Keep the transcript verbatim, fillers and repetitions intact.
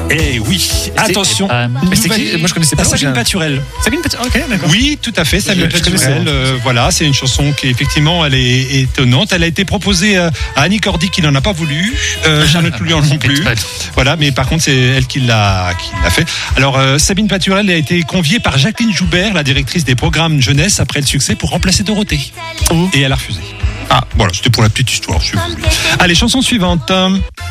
Eh oui, attention. Euh, mais c'est qui ? Moi je connaissais pas. Sabine Paturel. Sabine Paturel. Ok, d'accord. Oui, tout à fait, Sabine Je- je connaissais, Paturel. ouais. Euh, voilà, c'est une chanson qui effectivement elle est étonnante. Elle a été proposée à Annie Cordy qui n'en a pas voulu, euh, Charlotte Loulian non plus. Voilà, mais par contre c'est elle qui l'a qui l'a fait. Alors euh, Sabine Paturel a été conviée par Jacqueline Joubert, la directrice des programmes jeunesse après le succès, pour remplacer Dorothée. Oh. Et elle a refusé. Ah, voilà, c'était pour la petite histoire. Si vous voulez. Allez, chanson suivante.